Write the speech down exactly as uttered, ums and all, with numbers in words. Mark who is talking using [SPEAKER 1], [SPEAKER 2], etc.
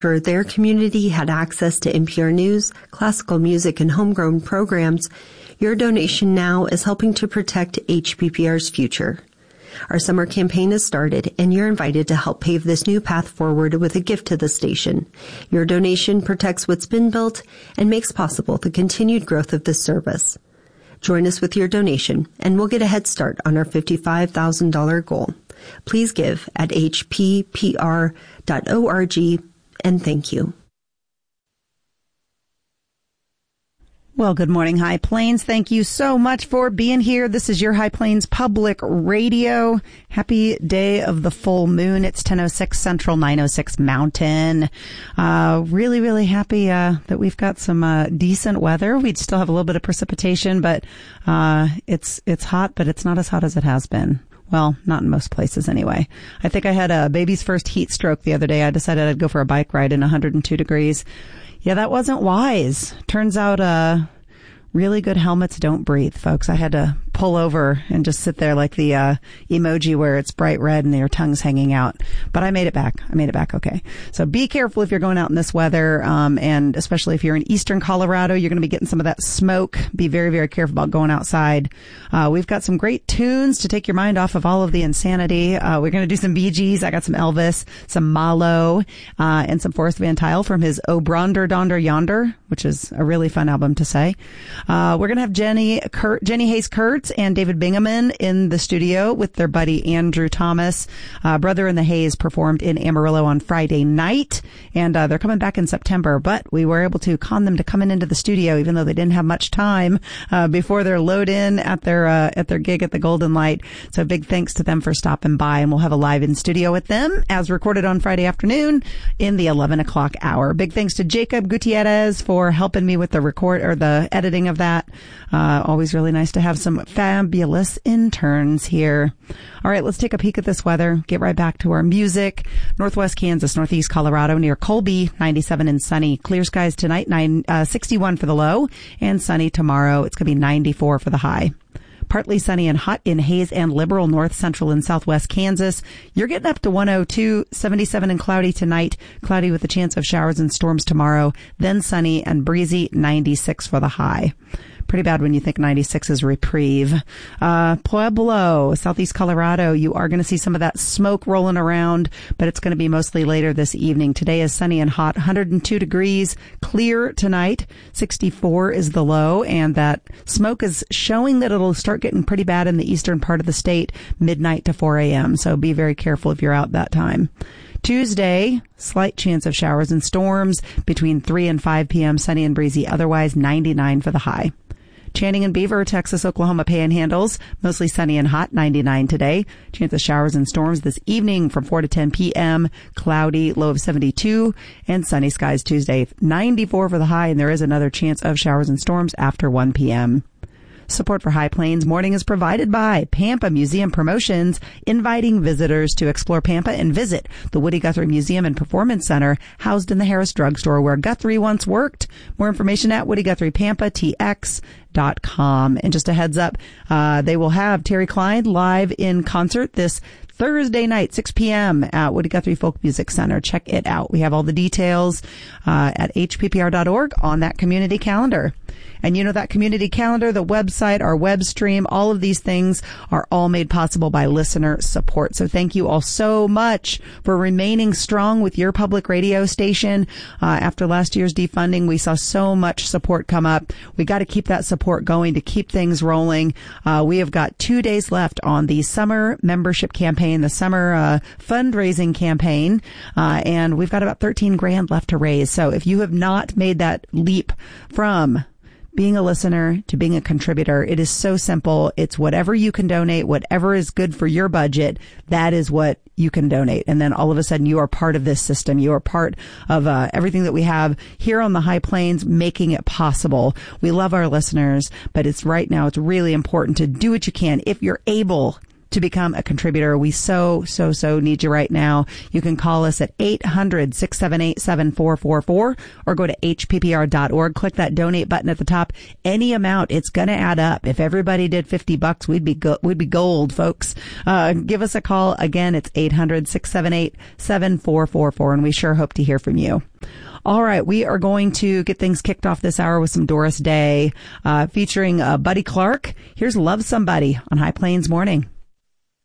[SPEAKER 1] sure their community had access to N P R News, classical music, and homegrown programs, your donation now is helping to protect H P P R's future. Our summer campaign has started, and you're invited to help pave this new path forward with a gift to the station. Your donation protects what's been built and makes possible the continued growth of this service. Join us with your donation, and we'll get a head start on our fifty-five thousand dollars goal. Please give at h p p r dot org, and thank you.
[SPEAKER 2] Well, good morning, High Plains. Thank you so much for being here. This is your High Plains Public Radio. Happy day of the full moon. It's ten oh six Central, nine oh six Mountain. Uh, really, really happy uh, that we've got some uh, decent weather. We still have a little bit of precipitation, but uh, it's it's hot, but it's not as hot as it has been. Well, not in most places anyway. I think I had a baby's first heat stroke the other day. I decided I'd go for a bike ride in one hundred two degrees. Yeah, that wasn't wise. Turns out, uh, really good helmets don't breathe, folks. I had to pull over and just sit there like the, uh, emoji where it's bright red and your tongue's hanging out. But I made it back. I made it back okay. So be careful if you're going out in this weather, um, and especially if you're in eastern Colorado, you're going to be getting some of that smoke. Be very, very careful about going outside. Uh, we've got some great tunes to take your mind off of all of the insanity. Uh, we're going to do some Bee Gees. I got some Elvis, some Malo, uh, and some Forrest Van Tile from his O Bronder Donder Yonder, which is a really fun album to say. Uh, we're going to have Jenny Kurt, Jenny Hayes Kurtz and David Bingaman in the studio with their buddy Andrew Thomas. Uh, Brother and the Hayes performed in Amarillo on Friday night, and uh, they're coming back in September, but we were able to con them to come in into the studio even though they didn't have much time uh, before their load in at their uh, at their gig at the Golden Light. So big thanks to them for stopping by, and we'll have a live in studio with them as recorded on Friday afternoon in the eleven o'clock hour. Big thanks to Jacob Gutierrez for helping me with the record or the editing of that. Uh, always really nice to have some fabulous interns here. All right, let's take a peek at this weather. Get right back to our music. Northwest Kansas, northeast Colorado, near Colby, ninety-seven and sunny. Clear skies tonight, nine, uh, sixty-one for the low, and sunny tomorrow. It's going to be ninety-four for the high. Partly sunny and hot in Hays and Liberal, north, central, and southwest Kansas. You're getting up to one oh two, seventy-seven and cloudy tonight. Cloudy with a chance of showers and storms tomorrow. Then sunny and breezy, ninety-six for the high. Pretty bad when you think ninety-six is reprieve. Uh, Pueblo, southeast Colorado, you are going to see some of that smoke rolling around, but it's going to be mostly later this evening. Today is sunny and hot, one hundred two degrees, clear tonight, sixty-four is the low, and that smoke is showing that it'll start getting pretty bad in the eastern part of the state, midnight to four a.m., so be very careful if you're out that time. Tuesday, slight chance of showers and storms between three and five p.m., sunny and breezy, otherwise ninety-nine for the high. Channing and Beaver, Texas, Oklahoma panhandles, mostly sunny and hot, ninety-nine today. Chance of showers and storms this evening from four to ten p.m., cloudy, low of seventy-two, and sunny skies Tuesday, ninety-four for the high, and there is another chance of showers and storms after one p.m. Support for High Plains Morning is provided by Pampa Museum Promotions, inviting visitors to explore Pampa and visit the Woody Guthrie Museum and Performance Center, housed in the Harris Drug Store where Guthrie once worked. More information at Woody Guthrie Pampa T X dot com. And just a heads up, uh, they will have Terry Clyde live in concert this Thursday night, six p.m. at Woody Guthrie Folk Music Center. Check it out. We have all the details uh, at h p p r dot org on that community calendar. And you know, that community calendar, the website, our web stream, all of these things are all made possible by listener support. So thank you all so much for remaining strong with your public radio station. Uh, after last year's defunding, we saw so much support come up. We got to keep that support going to keep things rolling. Uh, we have got two days left on the summer membership campaign, the summer uh, fundraising campaign, uh, and we've got about thirteen grand left to raise. So if you have not made that leap from being a listener to being a contributor, it is so simple. It's whatever you can donate, whatever is good for your budget, that is what you can donate. And then all of a sudden you are part of this system. You are part of uh, everything that we have here on the High Plains, making it possible. We love our listeners, but it's right now, it's really important to do what you can. If you're able to become a contributor. We so, so, so need you right now. You can call us at eight hundred, six seven eight, seven four four four or go to H P P R dot org. Click that donate button at the top. Any amount, it's going to add up. If everybody did fifty bucks, we'd be go- we'd be gold, folks. Uh, give us a call. Again, it's eight hundred, six seven eight, seven four four four, and we sure hope to hear from you. All right, we are going to get things kicked off this hour with some Doris Day, uh, featuring uh, Buddy Clark. Here's Love Somebody on High Plains Morning.